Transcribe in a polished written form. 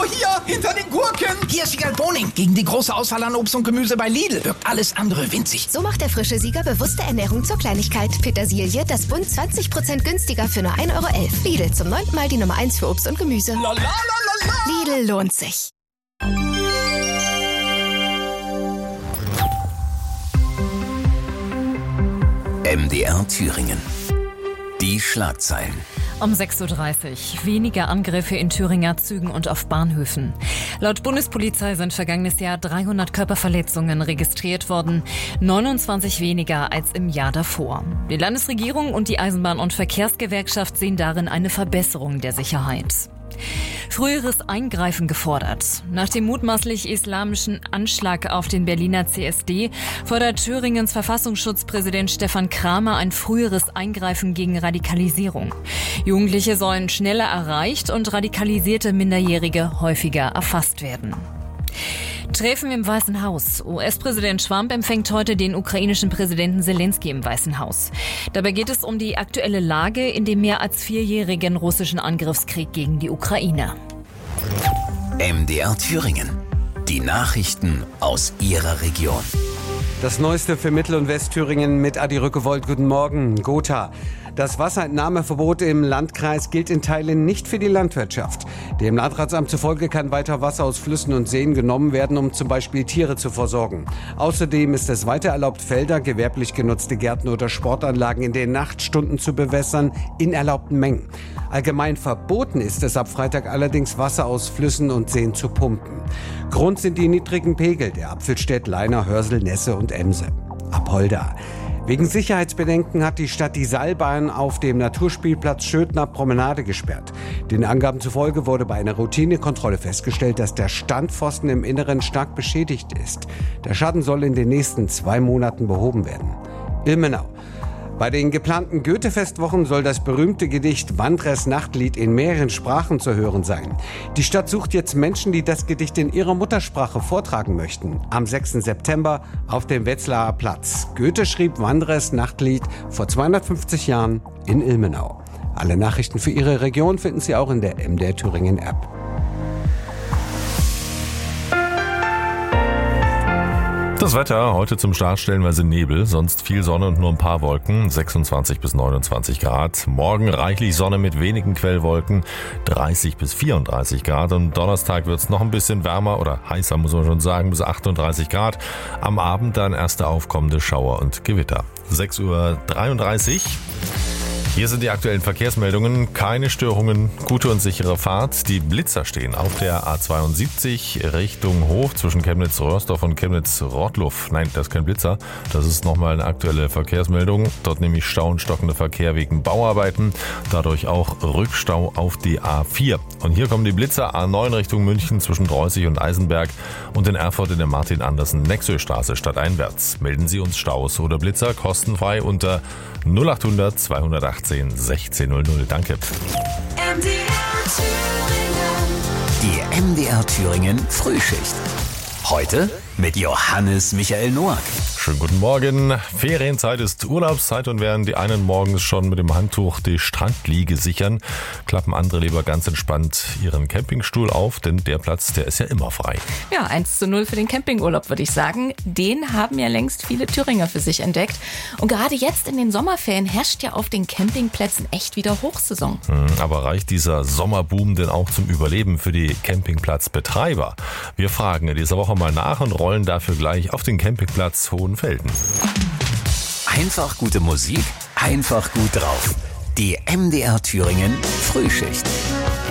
hier, hinter den Gurken. Hier ist Wiegald Boning. Gegen die große Auswahl an Obst und Gemüse bei Lidl wirkt alles andere winzig. So macht der frische Sieger bewusste Ernährung zur Kleinigkeit. Petersilie, das Bund 20% günstiger für nur 1,11 €. Lidl, zum 9. Mal die Nummer 1 für Obst und Gemüse. La, la, la, la, la. Lidl lohnt sich. MDR Thüringen. Die Schlagzeilen. Um 6.30 Uhr. Weniger Angriffe in Thüringer Zügen und auf Bahnhöfen. Laut Bundespolizei sind vergangenes Jahr 300 Körperverletzungen registriert worden. 29 weniger als im Jahr davor. Die Landesregierung und die Eisenbahn- und Verkehrsgewerkschaft sehen darin eine Verbesserung der Sicherheit. Früheres Eingreifen gefordert. Nach dem mutmaßlich islamischen Anschlag auf den Berliner CSD fordert Thüringens Verfassungsschutzpräsident Stefan Kramer ein früheres Eingreifen gegen Radikalisierung. Jugendliche sollen schneller erreicht und radikalisierte Minderjährige häufiger erfasst werden. Treffen im Weißen Haus. US-Präsident Trump empfängt heute den ukrainischen Präsidenten Zelensky im Weißen Haus. Dabei geht es um die aktuelle Lage in dem mehr als 4-jährigen russischen Angriffskrieg gegen die Ukraine. MDR Thüringen. Die Nachrichten aus Ihrer Region. Das Neueste für Mittel- und Westthüringen mit Adi Rückewold. Guten Morgen. Gotha. Das Wasserentnahmeverbot im Landkreis gilt in Teilen nicht für die Landwirtschaft. Dem Landratsamt zufolge kann weiter Wasser aus Flüssen und Seen genommen werden, um zum Beispiel Tiere zu versorgen. Außerdem ist es weiter erlaubt, Felder, gewerblich genutzte Gärten oder Sportanlagen in den Nachtstunden zu bewässern, in erlaubten Mengen. Allgemein verboten ist es ab Freitag allerdings, Wasser aus Flüssen und Seen zu pumpen. Grund sind die niedrigen Pegel der Apfelstedt, Leina, Hörsel, Nesse und Emse. Apolda. Wegen Sicherheitsbedenken hat die Stadt die Seilbahn auf dem Naturspielplatz Schödner Promenade gesperrt. Den Angaben zufolge wurde bei einer Routinekontrolle festgestellt, dass der Standpfosten im Inneren stark beschädigt ist. Der Schaden soll in den nächsten 2 Monaten behoben werden. Ilmenau. Bei den geplanten Goethe-Festwochen soll das berühmte Gedicht Wandres Nachtlied in mehreren Sprachen zu hören sein. Die Stadt sucht jetzt Menschen, die das Gedicht in ihrer Muttersprache vortragen möchten. Am 6. September auf dem Wetzlarer Platz. Goethe schrieb Wandres Nachtlied vor 250 Jahren in Ilmenau. Alle Nachrichten für Ihre Region finden Sie auch in der MDR Thüringen App. Das Wetter, heute zum Start stellenweise Nebel, sonst viel Sonne und nur ein paar Wolken, 26 bis 29 Grad. Morgen reichlich Sonne mit wenigen Quellwolken, 30 bis 34 Grad. Und Donnerstag wird es noch ein bisschen wärmer oder heißer, muss man schon sagen, bis 38 Grad. Am Abend dann erste aufkommende Schauer und Gewitter. 6.33 Uhr. Hier sind die aktuellen Verkehrsmeldungen. Keine Störungen, gute und sichere Fahrt. Die Blitzer stehen auf der A72 Richtung Hof zwischen Chemnitz-Röhrsdorf und Chemnitz-Rottluff. Nein, das ist kein Blitzer. Das ist nochmal eine aktuelle Verkehrsmeldung. Dort nämlich Stau und stockender Verkehr wegen Bauarbeiten. Dadurch auch Rückstau auf die A4. Und hier kommen die Blitzer A9 Richtung München zwischen Dreußig und Eisenberg und in Erfurt in der Martin-Andersen-Nexö-Straße stadteinwärts. Melden Sie uns Staus oder Blitzer kostenfrei unter 0800 218 1600. Danke. Die MDR Thüringen Frühschicht. Heute mit Johannes Michael Noack. Schönen guten Morgen. Ferienzeit ist Urlaubszeit und während die einen morgens schon mit dem Handtuch die Strandliege sichern, klappen andere lieber ganz entspannt ihren Campingstuhl auf, denn der Platz, der ist ja immer frei. Ja, 1:0 für den Campingurlaub, würde ich sagen. Den haben ja längst viele Thüringer für sich entdeckt. Und gerade jetzt in den Sommerferien herrscht ja auf den Campingplätzen echt wieder Hochsaison. Aber reicht dieser Sommerboom denn auch zum Überleben für die Campingplatzbetreiber? Wir fragen in dieser Woche mal nach und rollen dafür gleich auf den Campingplatz Hohenfelden. Einfach gute Musik, einfach gut drauf. Die MDR Thüringen Frühschicht.